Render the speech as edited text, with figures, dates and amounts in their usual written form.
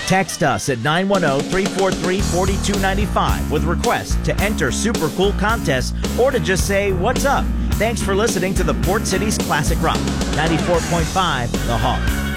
Text us at 910-343-4295 with requests to enter super cool contests or to just say, what's up? Thanks for listening to the Port City's Classic Rock, 94.5 The Hog.